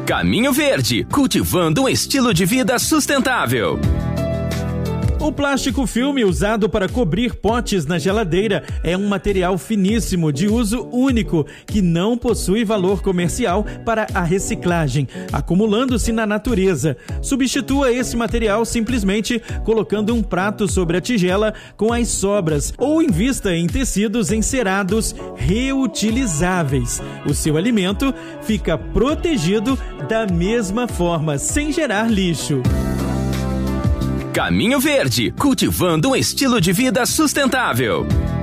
Caminho Verde, cultivando um estilo de vida sustentável. O plástico filme usado para cobrir potes na geladeira é um material finíssimo de uso único que não possui valor comercial para a reciclagem, acumulando-se na natureza. Substitua esse material simplesmente colocando um prato sobre a tigela com as sobras ou invista em tecidos encerados reutilizáveis. O seu alimento fica protegido da mesma forma, sem gerar lixo. Caminho Verde, cultivando um estilo de vida sustentável.